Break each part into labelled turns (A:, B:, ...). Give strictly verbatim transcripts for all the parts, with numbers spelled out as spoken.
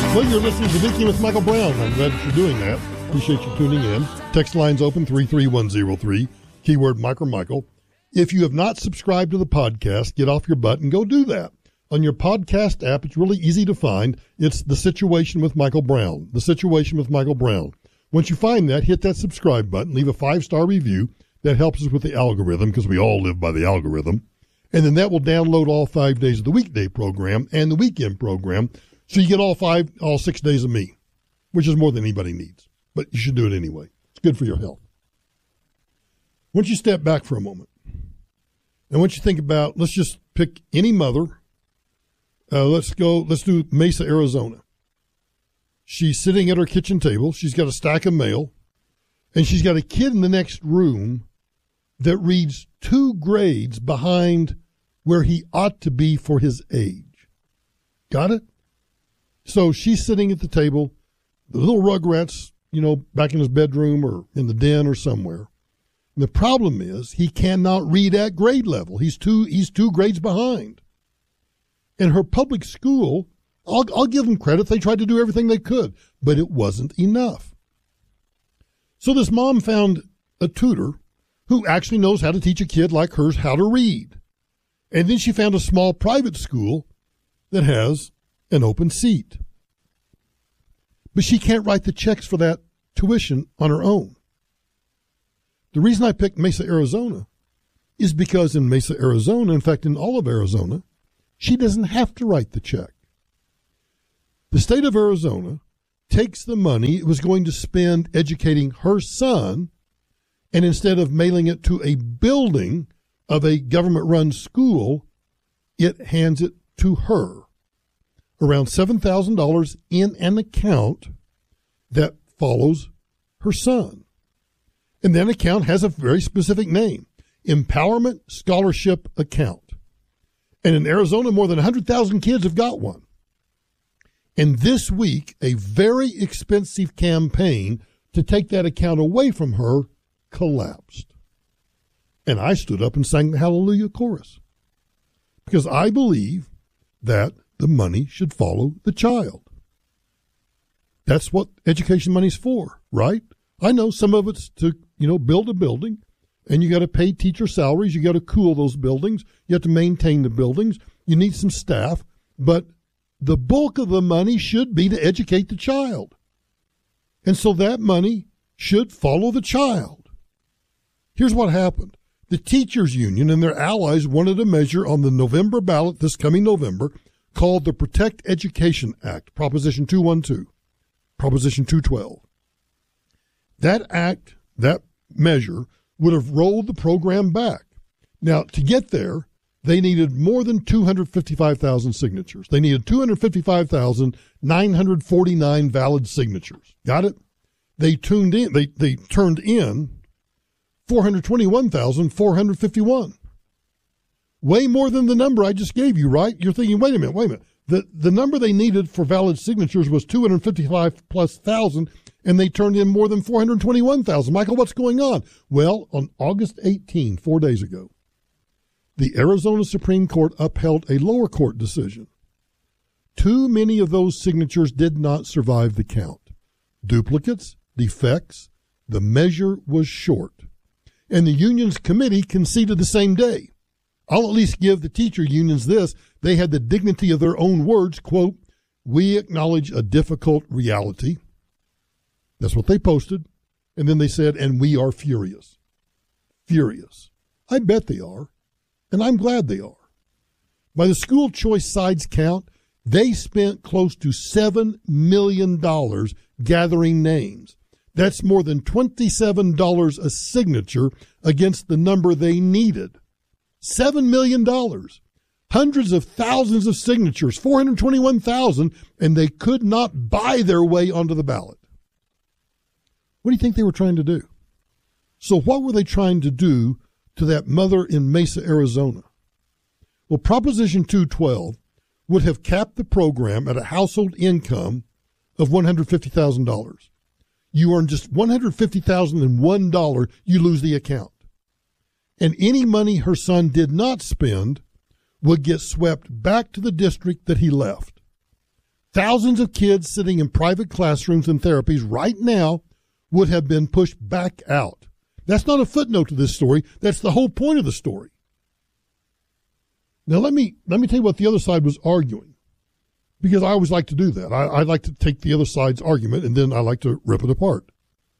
A: Well, you're listening to Weekend with Michael Brown. I'm glad that you're doing that. Appreciate you tuning in. Text lines open three three one zero three, keyword Michael Michael. If you have not subscribed to the podcast, get off your butt and go do that. On your podcast app, it's really easy to find. It's The Situation with Michael Brown. The Situation with Michael Brown. Once you find that, hit that subscribe button, leave a five-star review. That helps us with the algorithm because we all live by the algorithm. And then that will download all five days of the weekday program and the weekend program. So you get all five, all six days of me, which is more than anybody needs. But you should do it anyway. It's good for your health. Once you step back for a moment, and once you think about, let's just pick any mother. Uh, let's go, let's do Mesa, Arizona. She's sitting at her kitchen table. She's got a stack of mail, and she's got a kid in the next room that reads two grades behind where he ought to be for his age. Got it? So she's sitting at the table, the little Rugrats, you know, back in his bedroom or in the den or somewhere. And the problem is he cannot read at grade level. He's two, he's two grades behind. In her public school, I'll, I'll give them credit. They tried to do everything they could, but it wasn't enough. So this mom found a tutor who actually knows how to teach a kid like hers how to read. And then she found a small private school that has an open seat. But she can't write the checks for that tuition on her own. The reason I picked Mesa, Arizona is because in Mesa, Arizona, in fact, in all of Arizona, she doesn't have to write the check. The state of Arizona takes the money it was going to spend educating her son, and instead of mailing it to a building of a government-run school, it hands it to her. Around seven thousand dollars in an account that follows her son. And that account has a very specific name, Empowerment Scholarship Account. And in Arizona, more than one hundred thousand kids have got one. And this week, a very expensive campaign to take that account away from her collapsed. And I stood up and sang the Hallelujah chorus. Because I believe that the money should follow the child. That's what education money's for, right? I know some of it's to, you know, build a building, and you got to pay teacher salaries. You got to cool those buildings. You have to maintain the buildings. You need some staff, but the bulk of the money should be to educate the child. And so that money should follow the child. Here's what happened. The teachers union and their allies wanted a measure on the November ballot this coming November called the Protect Education Act, Proposition two twelve, Proposition two twelve. That act, that measure, would have rolled the program back. Now, to get there, they needed more than two hundred fifty-five thousand signatures. They needed two hundred fifty-five thousand nine hundred forty-nine valid signatures. Got it? They tuned in, they, they turned in four hundred twenty-one thousand four hundred fifty-one. Way more than the number I just gave you, right? You're thinking, wait a minute, wait a minute. The the number they needed for valid signatures was two hundred fifty-five plus thousand, and they turned in more than four hundred twenty-one thousand. Michael, what's going on? Well, on August eighteenth, four days ago, the Arizona Supreme Court upheld a lower court decision. Too many of those signatures did not survive the count. Duplicates, defects, the measure was short. And the union's committee conceded the same day. I'll at least give the teacher unions this. They had the dignity of their own words, quote, "We acknowledge a difficult reality." That's what they posted. And then they said, "And we are furious." Furious. I bet they are. And I'm glad they are. By the school choice sides count, they spent close to seven million dollars gathering names. That's more than twenty-seven dollars a signature against the number they needed. seven million dollars. Hundreds of thousands of signatures, four hundred twenty-one thousand, and they could not buy their way onto the ballot. What do you think they were trying to do? So what were they trying to do to that mother in Mesa, Arizona? Well, Proposition two twelve would have capped the program at a household income of one hundred fifty thousand dollars. You earn just one hundred fifty thousand one dollars, you lose the account. And any money her son did not spend would get swept back to the district that he left. thousands of kids sitting in private classrooms and therapies right now would have been pushed back out. That's not a footnote to this story. That's the whole point of the story. Now, let me let me tell you what the other side was arguing, because I always like to do that. I, I like to take the other side's argument, and then I like to rip it apart.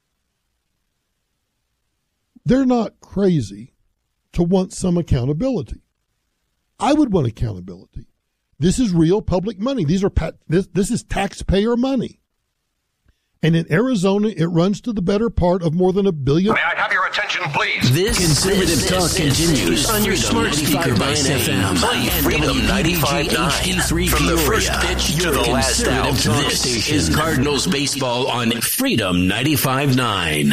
A: They're not crazy to want some accountability. I would want accountability. This is real public money. These are this, this is taxpayer money. And in Arizona, it runs to the better part of more than a billion.
B: May I have your attention, please?
C: This conservative this, talk this, continues
B: this
C: on your smart speaker by F M.
B: Play Freedom ninety-five point nine. From the first pitch to the last out.
C: This station. is Cardinals baseball on Freedom ninety-five point nine.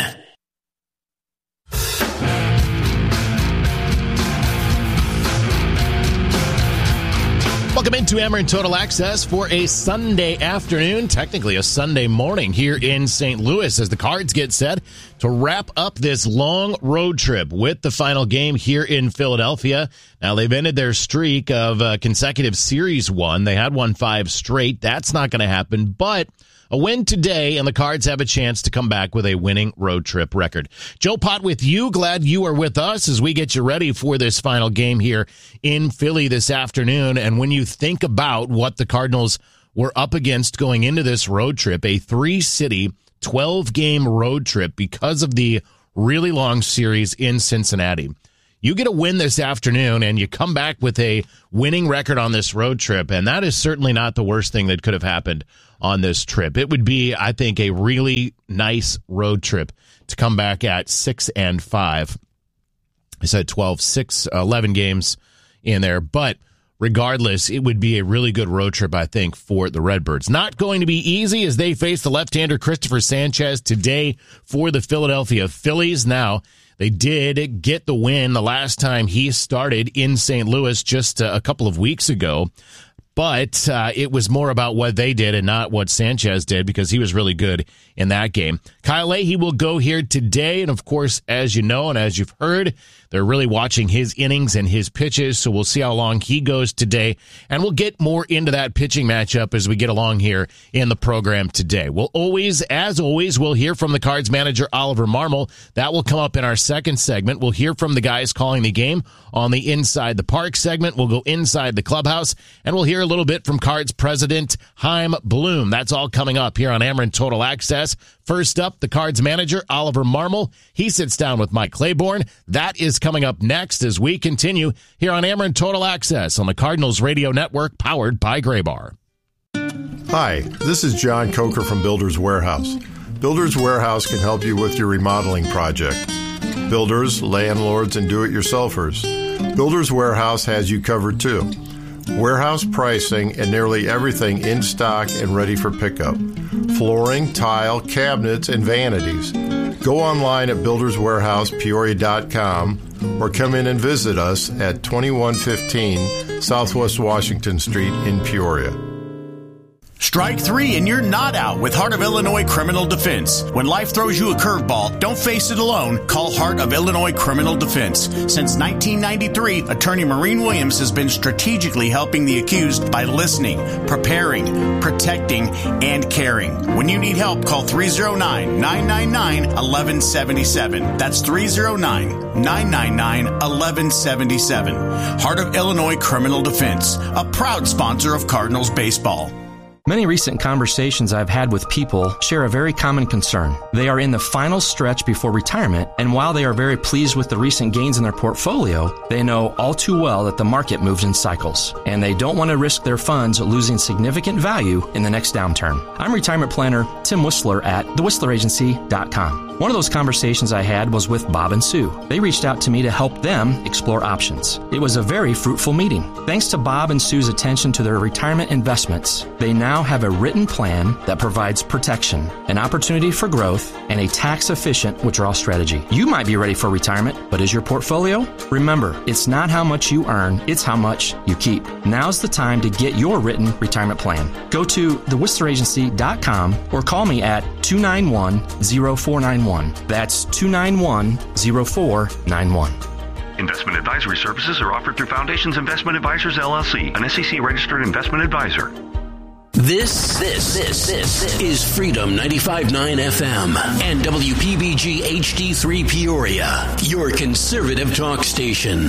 D: Welcome into Ameren Total Access for a Sunday afternoon, technically a Sunday morning here in Saint Louis, as the Cards get set to wrap up this long road trip with the final game here in Philadelphia. Now, they've ended their streak of uh, consecutive series one. They had won five straight. That's not going to happen, but a win today, and the Cards have a chance to come back with a winning road trip record. Joe Pott with you. Glad you are with us as we get you ready for this final game here in Philly this afternoon. And when you think about what the Cardinals were up against going into this road trip, a three-city, twelve-game road trip because of the really long series in Cincinnati. You get a win this afternoon, and you come back with a winning record on this road trip, and that is certainly not the worst thing that could have happened on this trip. It would be, I think, a really nice road trip to come back at six and five. I said twelve, six, eleven games in there, but regardless, it would be a really good road trip, I think, for the Redbirds. Not going to be easy as they face the left-hander Christopher Sanchez today for the Philadelphia Phillies. Now, they did get the win the last time he started in Saint Louis just a couple of weeks ago. But uh, it was more about what they did and not what Sanchez did, because he was really good in that game. Kyle Leahy will go here today. And, of course, as you know and as you've heard, they're really watching his innings and his pitches. So we'll see how long he goes today. And we'll get more into that pitching matchup as we get along here in the program today. We'll always, as always, we'll hear from the Cards manager, Oliver Marmol. That will come up in our second segment. We'll hear from the guys calling the game on the Inside the Park segment. We'll go inside the clubhouse, and we'll hear a little bit from Cards president Chaim Bloom. That's all coming up here on Ameren Total Access. First up, the Cards manager, Oliver Marmol. He sits down with Mike Claiborne. That is coming up next as we continue here on Ameren Total Access on the Cardinals Radio Network, powered by Graybar.
E: Hi, this is John Coker from Builders Warehouse. Builders Warehouse can help you with your remodeling project. Builders, landlords, and do-it-yourselfers. Builders Warehouse has you covered too. Warehouse pricing and nearly everything in stock and ready for pickup. Flooring, tile, cabinets, and vanities. Go online at builders warehouse peoria dot com or come in and visit us at twenty-one fifteen Southwest Washington Street in Peoria.
F: Strike three and you're not out with Heart of Illinois Criminal Defense. When life throws you a curveball, don't face it alone. Call Heart of Illinois Criminal Defense. Since nineteen ninety-three, Attorney Maureen Williams has been strategically helping the accused by listening, preparing, protecting, and caring. When you need help, call three oh nine, nine nine nine, one one seven seven. That's three oh nine, nine nine nine, one one seven seven. Heart of Illinois Criminal Defense, a proud sponsor of Cardinals baseball.
G: Many recent conversations I've had with people share a very common concern. They are in the final stretch before retirement, and while they are very pleased with the recent gains in their portfolio, they know all too well that the market moves in cycles, and they don't want to risk their funds losing significant value in the next downturn. I'm retirement planner Tim Whistler at the whistler agency dot com. One of those conversations I had was with Bob and Sue. They reached out to me to help them explore options. It was a very fruitful meeting. Thanks to Bob and Sue's attention to their retirement investments, they now have a written plan that provides protection, an opportunity for growth, and a tax-efficient withdrawal strategy. You might be ready for retirement, but is your portfolio? Remember, it's not how much you earn, it's how much you keep. Now's the time to get your written retirement plan. Go to the whistler agency dot com or call me at two nine one, oh four nine one. That's two nine one, oh four nine one.
B: Investment advisory services are offered through Foundations Investment Advisors, L L C, an S E C-registered investment advisor.
C: This, this, this, this is Freedom ninety-five point nine F M and W P B G H D three Peoria, your conservative talk station.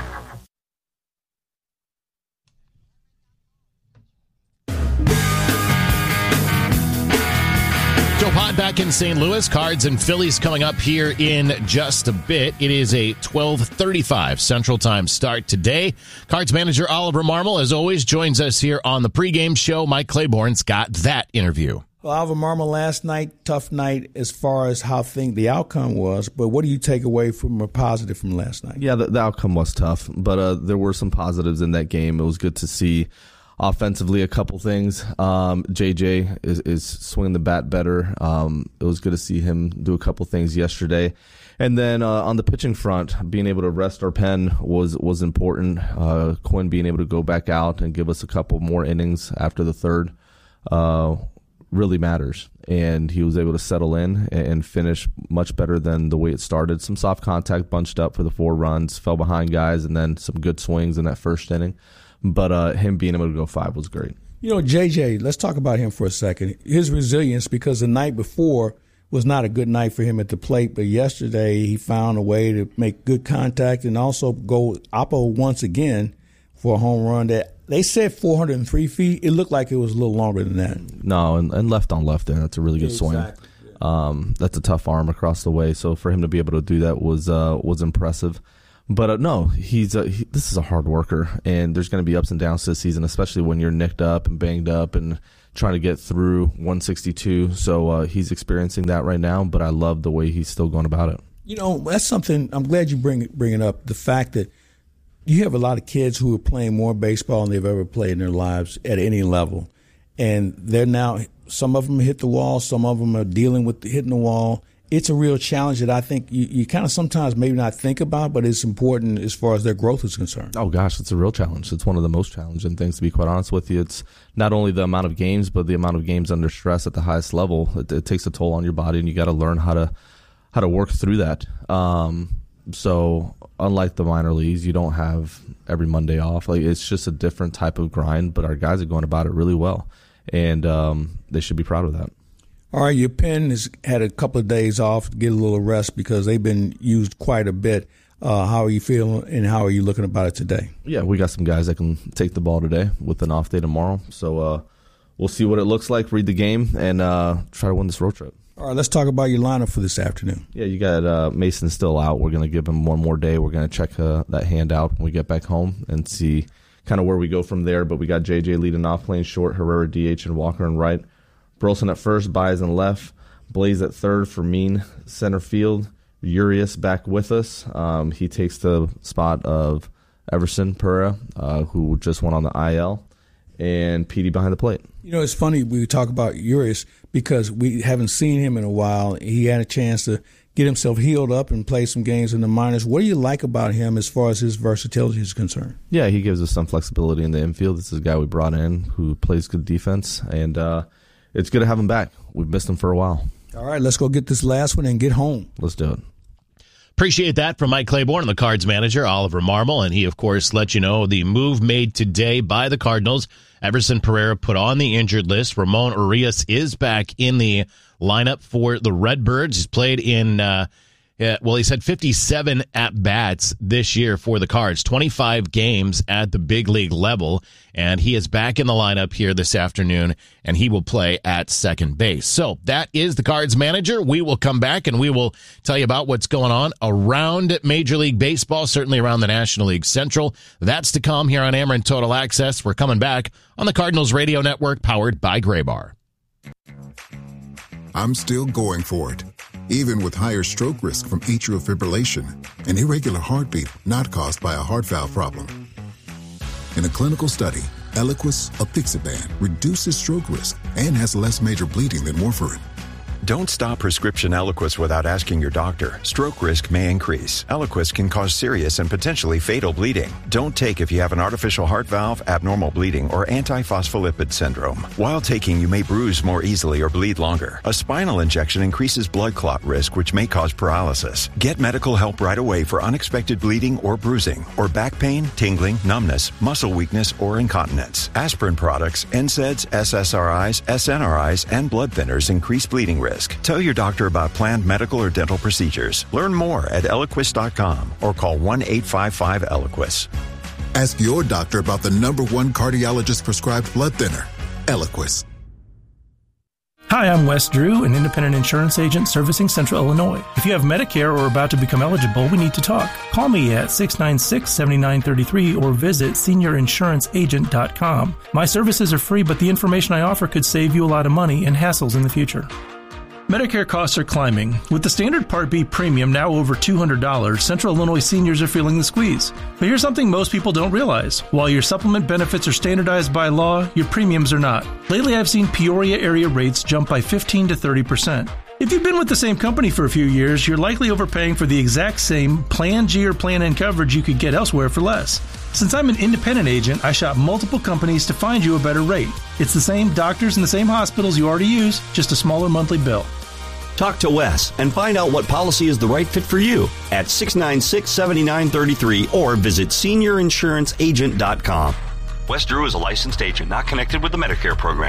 D: Joe Pod back in Saint Louis. Cards and Phillies coming up here in just a bit. It is a twelve thirty-five Central Time start today. Cards manager Oliver Marmol, as always, joins us here on the pregame show. Mike Claiborne's got that interview.
H: Well, Oliver Marmol, last night, tough night as far as how think the outcome was, but what do you take away from a positive from last night?
I: Yeah, the, the outcome was tough, but uh, there were some positives in that game. It was good to see offensively a couple things. Um, J J is, is swinging the bat better. Um, it was good to see him do a couple things yesterday. And then uh, on the pitching front, being able to rest our pen was was important. Uh, Quinn being able to go back out and give us a couple more innings after the third uh, really matters. And he was able to settle in and finish much better than the way it started. Some soft contact bunched up for the four runs, fell behind guys, and then some good swings in that first inning. But uh, him being able to go five was great.
H: You know, J J, let's talk about him for a second. His resilience, because the night before was not a good night for him at the plate, but yesterday he found a way to make good contact and also go oppo once again for a home run that they said four hundred three feet. It looked like it was a little longer than that.
I: No, and, and left on left there. That's a really good
H: yeah,
I: swing.
H: exactly. yeah.
I: Um, that's a tough arm across the way. So for him to be able to do that was uh, was impressive. But uh, no, he's a, he, this is a hard worker, and there's going to be ups and downs this season, especially when you're nicked up and banged up and trying to get through one sixty-two. So uh, he's experiencing that right now, but I love the way he's still going about it.
H: You know, that's something I'm glad you bring bring it up, the fact that you have a lot of kids who are playing more baseball than they've ever played in their lives at any level. And they're now, some of them hit the wall, some of them are dealing with hitting the wall. It's a real challenge that I think you, you kind of sometimes maybe not think about, but it's important as far as their growth is concerned.
I: Oh, gosh, it's a real challenge. It's one of the most challenging things, to be quite honest with you. It's not only the amount of games, but the amount of games under stress at the highest level. It, it takes a toll on your body, and you got to learn how to how to work through that. Um, so unlike the minor leagues, you don't have every Monday off. Like, it's just a different type of grind, but our guys are going about it really well, and um, they should be proud of that.
H: All right, your pen has had a couple of days off to get a little rest because they've been used quite a bit. Uh, how are you feeling, and how are you looking about it today?
I: Yeah, we got some guys that can take the ball today with an off day tomorrow. So uh, we'll see what it looks like, read the game, and uh, try to win this road trip.
H: All right, let's talk about your lineup for this afternoon.
I: Yeah, you got uh, Mason still out. We're going to give him one more day. We're going to check uh, that hand out when we get back home and see kind of where we go from there. But we got J J leading off, playing short, Herrera D H, and Walker in right. Burleson at first, Baez in left, Blaze at third, Fermin center field, Urias back with us. Um, he takes the spot of Everson Pereira, uh, who just went on the I L, and Petey behind the plate.
H: You know, it's funny we talk about Urias because we haven't seen him in a while. He had a chance to get himself healed up and play some games in the minors. What do you like about him as far as his versatility is concerned?
I: Yeah, he gives us some flexibility in the infield. This is a guy we brought in who plays good defense, and uh, it's good to have him back. We've missed him for a while.
H: All right, let's go get this last one and get home.
I: Let's do it.
D: Appreciate that from Mike Claiborne and the Cards manager, Oliver Marmol. And he, of course, let you know the move made today by the Cardinals. Everson Pereira put on the injured list. Ramon Urias is back in the lineup for the Redbirds. He's played in, uh, yeah, well, he's had fifty-seven at-bats this year for the Cards, twenty-five games at the big league level, and he is back in the lineup here this afternoon, and he will play at second base. So that is the Cards manager. We will come back, and we will tell you about what's going on around Major League Baseball, certainly around the National League Central. That's to come here on Ameren Total Access. We're coming back on the Cardinals Radio Network, powered by Graybar.
J: I'm still going for it, even with higher stroke risk from atrial fibrillation, an irregular heartbeat not caused by a heart valve problem. In a clinical study, Eliquis apixaban reduces stroke risk and has less major bleeding than warfarin.
K: Don't stop prescription Eliquis without asking your doctor. Stroke risk may increase. Eliquis can cause serious and potentially fatal bleeding. Don't take if you have an artificial heart valve, abnormal bleeding, or antiphospholipid syndrome. While taking, you may bruise more easily or bleed longer. A spinal injection increases blood clot risk, which may cause paralysis. Get medical help right away for unexpected bleeding or bruising, or back pain, tingling, numbness, muscle weakness, or incontinence. Aspirin products, N SAIDs, S S R Is, S N R Is, and blood thinners increase bleeding risk. Tell your doctor about planned medical or dental procedures. Learn more at Eliquis dot com or call one eight five five Eliquis.
J: Ask your doctor about the number one cardiologist prescribed blood thinner, Eliquis.
L: Hi, I'm Wes Drew, an independent insurance agent servicing Central Illinois. If you have Medicare or are about to become eligible, we need to talk. Call me at six nine six, seven nine three three or visit senior insurance agent dot com. My services are free, but the information I offer could save you a lot of money and hassles in the future. Medicare costs are climbing. With the standard Part B premium now over two hundred dollars, Central Illinois seniors are feeling the squeeze. But here's something most people don't realize. While your supplement benefits are standardized by law, your premiums are not. Lately, I've seen Peoria area rates jump by fifteen to thirty percent. If you've been with the same company for a few years, you're likely overpaying for the exact same Plan G or Plan N coverage you could get elsewhere for less. Since I'm an independent agent, I shop multiple companies to find you a better rate. It's the same doctors and the same hospitals you already use, just a smaller monthly bill.
M: Talk to Wes and find out what policy is the right fit for you at six nine six, seven nine three three or visit senior insurance agent dot com. Wes Drew is a licensed agent not connected with the Medicare program.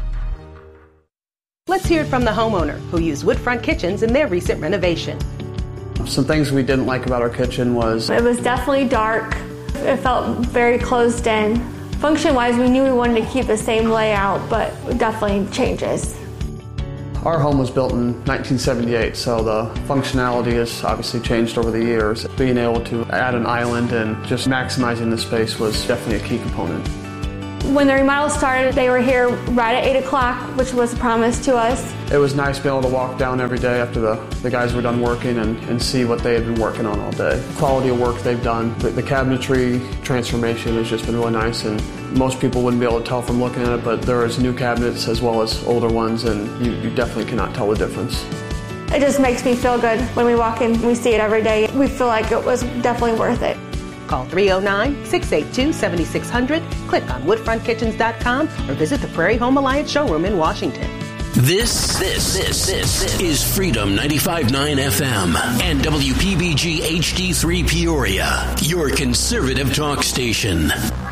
N: Let's hear it from the homeowner who used Woodfront Kitchens in their recent renovation.
O: Some things we didn't like about our kitchen was...
P: It was definitely dark. It felt very closed in. Function-wise, we knew we wanted to keep the same layout, but definitely changes.
O: Our home was built in nineteen seventy-eight, so the functionality has obviously changed over the years. Being able to add an island and just maximizing the space was definitely a key component.
P: When the remodel started, they were here right at eight o'clock, which was a promise to us.
O: It was nice being able to walk down every day after the, the guys were done working and, and see what they had been working on all day. The quality of work they've done, the, the cabinetry transformation has just been really nice, and most people wouldn't be able to tell from looking at it, but there is new cabinets as well as older ones, and you, you definitely cannot tell the difference.
P: It just makes me feel good when we walk in, we see it every day. We feel like it was definitely worth it.
N: Call three oh nine, six eight two, seven six zero zero, click on woodfront kitchens dot com, or visit the Prairie Home Alliance showroom in Washington.
C: This, this, this, this is Freedom ninety-five point nine F M and W P B G H D three Peoria, your conservative talk station.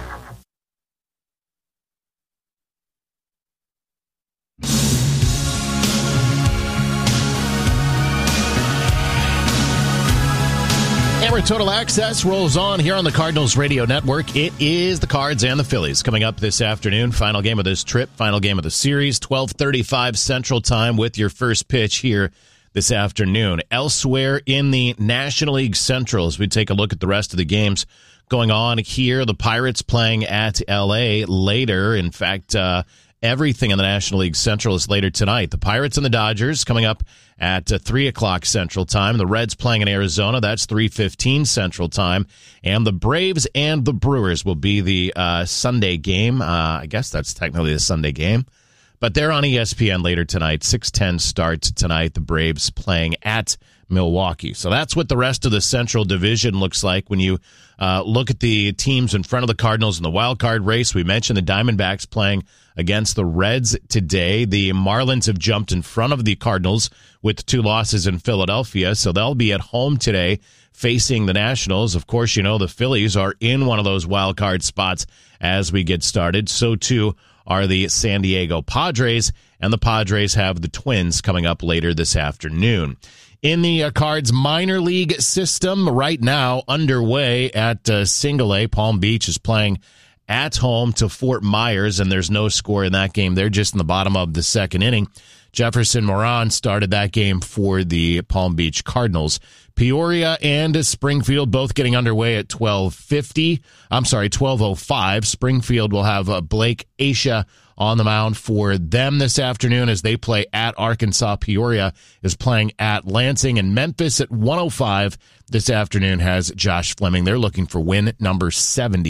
D: Total Access rolls on here on the Cardinals Radio Network. It is the Cards and the Phillies coming up this afternoon. Final game of this trip, final game of the series, twelve thirty-five Central Time with your first pitch here this afternoon. Elsewhere in the National League Central, as we take a look at the rest of the games going on here, the Pirates playing at L A later. In fact, uh, everything in the National League Central is later tonight. The Pirates and the Dodgers coming up at uh, three o'clock Central Time. The Reds playing in Arizona. That's three fifteen Central Time. And the Braves and the Brewers will be the uh, Sunday game. Uh, I guess that's technically the Sunday game. But they're on E S P N later tonight. six ten start tonight. The Braves playing at Milwaukee. So that's what the rest of the Central Division looks like when you uh, look at the teams in front of the Cardinals in the wild card race. We mentioned the Diamondbacks playing against the Reds today. The Marlins have jumped in front of the Cardinals with two losses in Philadelphia, so they'll be at home today facing the Nationals. Of course, you know the Phillies are in one of those wild card spots as we get started. So, too, are the San Diego Padres, and the Padres have the Twins coming up later this afternoon. In the uh, Cards minor league system right now underway at uh, Single A, Palm Beach is playing at home to Fort Myers, and there's no score in that game. They're just in the bottom of the second inning. Jefferson Moran started that game for the Palm Beach Cardinals. Peoria and Springfield both getting underway at twelve fifty. I'm sorry, twelve oh five. Springfield will have uh, Blake Asia on the mound for them this afternoon as they play at Arkansas. Peoria is playing at Lansing, and Memphis at one oh five this afternoon has Josh Fleming. They're looking for win number seventy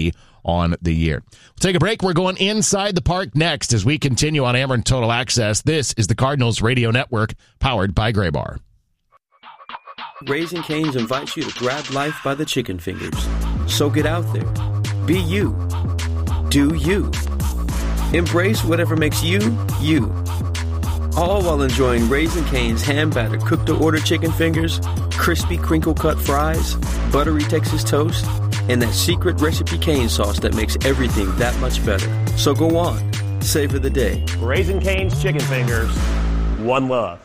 D: on the year. We'll take a break. We're going inside the park next as we continue on Ameren Total Access. This is the Cardinals Radio Network, powered by Gray Bar.
Q: Raising Cane's invites you to grab life by the chicken fingers. So get out there. Be you. Do you. Embrace whatever makes you, you. All while enjoying Raising Cane's hand-battered cooked-to-order chicken fingers, crispy crinkle-cut fries, buttery Texas toast, and that secret recipe cane sauce that makes everything that much better. So go on, savor the day.
R: Raising Cane's chicken fingers, one love.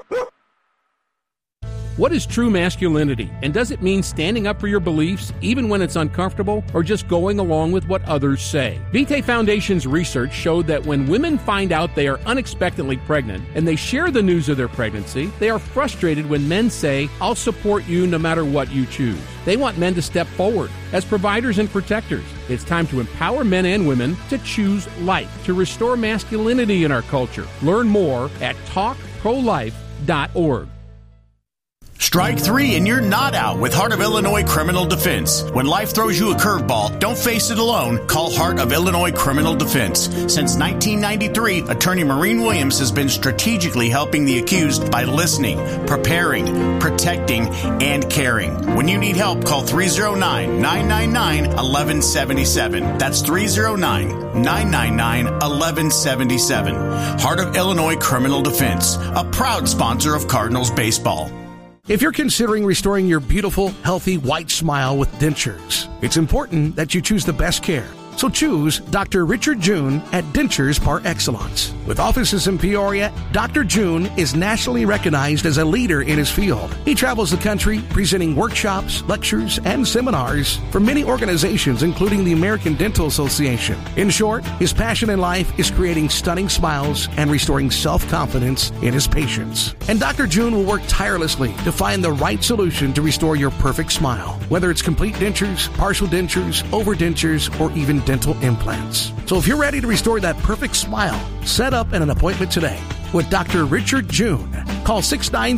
S: What is true masculinity, and does it mean standing up for your beliefs even when it's uncomfortable, or just going along with what others say? Vitae Foundation's research showed that when women find out they are unexpectedly pregnant and they share the news of their pregnancy, they are frustrated when men say, "I'll support you no matter what you choose." They want men to step forward as providers and protectors. It's time to empower men and women to choose life, to restore masculinity in our culture. Learn more at talk pro life dot org.
F: Strike three and you're not out with Heart of Illinois Criminal Defense. When life throws you a curveball, don't face it alone. Call Heart of Illinois Criminal Defense. Since nineteen ninety-three, Attorney Maureen Williams has been strategically helping the accused by listening, preparing, protecting, and caring. When you need help, call three oh nine, nine nine nine, one one seven seven. That's three oh nine, nine nine nine, one one seven seven. Heart of Illinois Criminal Defense, a proud sponsor of Cardinals baseball.
T: If you're considering restoring your beautiful, healthy, white smile with dentures, it's important that you choose the best care. So choose Doctor Richard June at Dentures par excellence. With offices in Peoria, Doctor June is nationally recognized as a leader in his field. He travels the country presenting workshops, lectures, and seminars for many organizations, including the American Dental Association. In short, his passion in life is creating stunning smiles and restoring self-confidence in his patients. And Doctor June will work tirelessly to find the right solution to restore your perfect smile, whether it's complete dentures, partial dentures, overdentures, or even dental implants. So if you're ready to restore that perfect smile, set up an appointment today with Doctor Richard June. Call six nine